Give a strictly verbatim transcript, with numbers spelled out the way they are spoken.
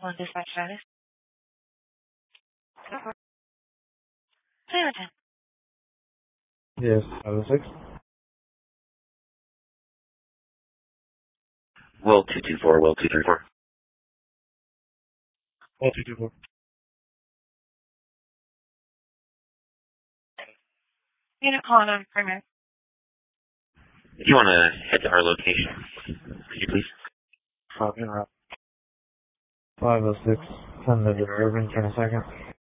On dispatch status. Hamilton. Yes, five oh six. Well, two two four, well, two three four. Well, two two four. Unit calling on primary. If you want to head to our location, could you please? Copy and route. five oh six. Send the Urban for a second.